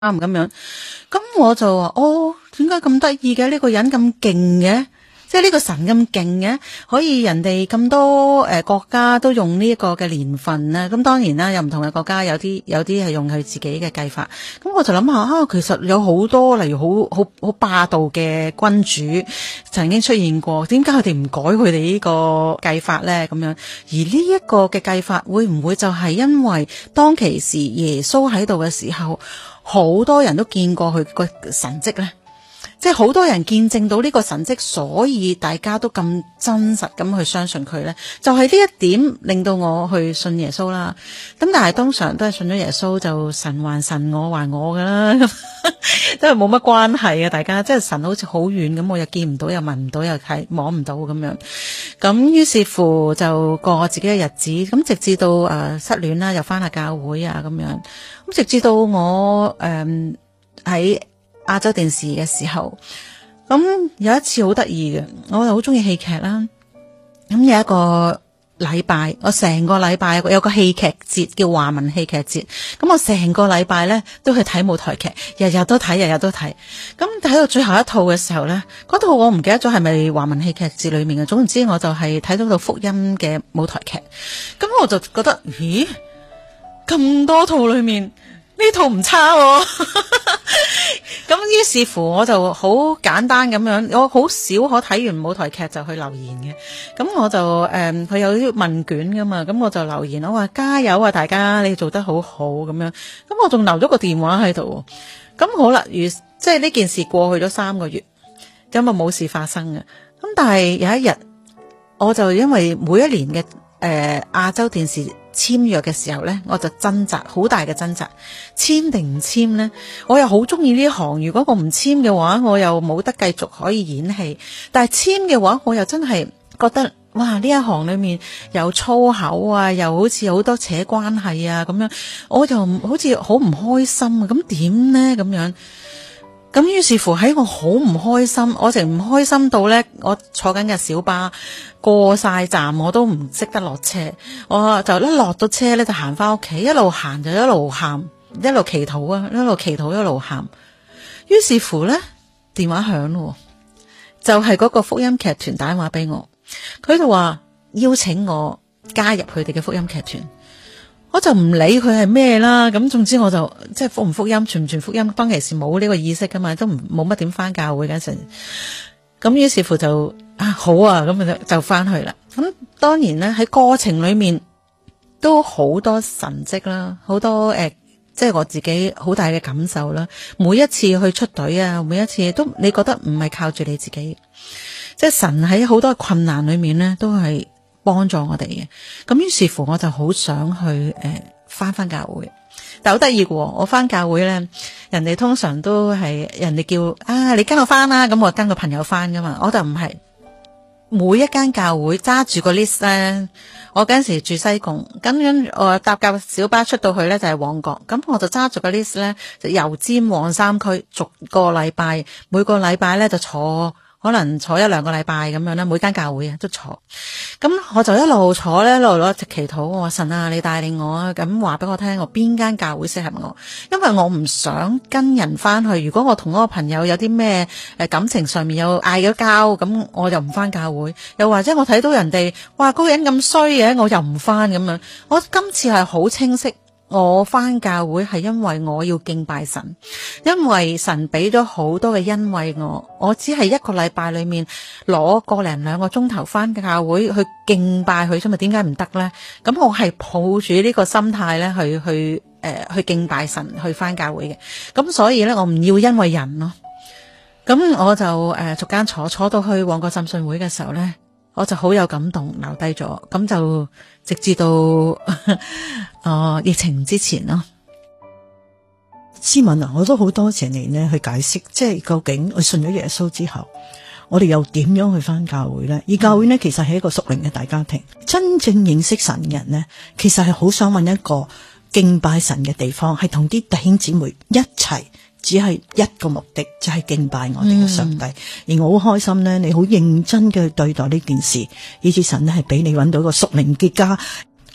咁樣。咁我就話點解咁得意嘅？呢個人咁勁嘅？即係呢個神咁勁嘅，可以人哋咁多國家都用呢一個嘅年份咧。咁當然啦，有唔同嘅國家有啲係用佢自己嘅計法。咁我就諗下其實有好多例如好霸道嘅君主曾經出現過，點解佢哋唔改佢哋呢個計法咧？咁樣而呢一個嘅計法會唔會就係因為當其時耶穌喺度嘅時候，好多人都見過佢個神蹟咧？即係好多人見證到呢個神蹟，所以大家都咁真實咁去相信佢咧，就係呢一點令到我去信耶穌啦。咁但係通常都係信咗耶穌就神還神，我還我噶啦，都係冇乜關係嘅。大家即係神好似好遠咁，我又見唔到，又聞唔到，又睇摸唔到咁樣。咁於是乎就過我自己嘅日子，咁直至到失戀啦，又翻下教會啊咁樣。咁直至到我喺亞洲電視嘅時候，咁有一次好得意嘅，我就好中意戲劇啦。咁有一個禮拜，我成個禮拜有個戲劇節叫華文戲劇節，咁我成個禮拜咧都去睇舞台劇，日日都睇。咁睇到最後一套嘅時候咧，嗰套我唔記得咗係咪華文戲劇節裏面嘅，總之我就係睇到套福音嘅舞台劇。咁我就覺得，咦，咁多套裏面呢套唔差喎。咁於是乎我就好簡單咁樣，我好少可睇完舞台劇就去留言嘅。咁我就佢有啲問卷噶嘛，咁我就留言，我話加油啊，大家你做得好好咁樣。咁我仲留咗個電話喺度。咁好啦，即係呢件事過去咗3個月，咁啊冇事發生嘅。咁但係有一日，我就因為每一年嘅亞洲電視簽約嘅時候呢，我就掙扎，好大嘅掙扎，簽定唔簽呢？我又好中意呢行，如果我唔簽嘅話，我又冇得繼續可以演戲。但係簽嘅話，我又真係覺得，哇！呢一行裏面有粗口啊，又好似好多扯關係啊咁樣，我就好似好唔開心啊！咁點呢？咁樣？咁於是乎喺我好唔開心，我淨唔開心到呢，我坐緊嘅小巴過晒站，我都唔識得落車，我就一落到車呢，就行翻屋企，一路行就一路喊，一路祈禱啊，一路祈禱一路喊。於是乎呢，電話響咯，就係嗰個福音劇團打電話俾我，佢就話邀請我加入佢哋嘅福音劇團。我就唔理佢係咩啦，咁總之我就即係福唔福音，傳唔傳福音，當其時冇呢個意識噶嘛，都冇乜點翻教會嗰陣。咁於是乎就好啊，咁就翻去啦。咁當然咧喺過程裏面都好多神蹟啦，好多即係我自己好大嘅感受啦。每一次去出隊啊，每一次都你覺得唔係靠住你自己，即係神喺好多困難裏面咧都係幫助我哋嘅。咁於是乎我就好想去翻教會，但好得意嘅，我翻教會咧，人哋通常都係人哋叫你跟我翻啦，咁我跟個朋友翻噶嘛，我就唔係。每一間教會揸住個 list 咧，我嗰陣時住西貢，跟我搭架小巴出到去咧就係旺角，咁我就揸住個 list 咧，就油尖旺3區，逐個禮拜每個禮拜咧就可能坐1-2個禮拜咁樣啦，每間教會啊都坐。咁我就一路坐咧，一路攞隻祈禱，我話神啊，你帶領我啊，咁話俾我聽，我邊間教會適合我，因為我唔想跟人翻去。如果我同嗰個朋友有啲咩感情上面有嗌咗交，咁我就唔翻教會。又或者我睇到人哋哇嗰個人咁衰嘅，我又唔翻咁樣。我今次係好清晰。我翻教會係因為我要敬拜神，因為神俾咗好多嘅恩惠我只係1個禮拜裏面攞1-2個鐘頭翻教會去敬拜佢啫嘛，點解唔得呢？咁我係抱住呢個心態咧去敬拜神，去翻教會嘅。咁所以咧，我唔要因為人咯。咁我就逐間坐到去旺角浸信會嘅時候咧，我就好有感動，留低咗。咁就直至到疫情之前咯。 思敏啊，我都好多謝你呢去解釋，即係究竟我信咗耶穌之後，我哋又點樣去翻教會呢？而教會呢，其實係一個屬靈嘅大家庭。真正認識神嘅人呢，其實係好想揾一個敬拜神嘅地方，係同啲弟兄姊妹一齊，只係一個目的，就係敬拜我哋嘅上帝。而我好開心呢，你好認真嘅對待呢件事，以至神呢係俾你揾到一個屬靈嘅家。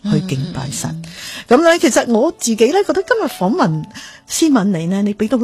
去敬拜神。咁咧，其實我自己咧覺得今日訪問思敏你咧，你俾到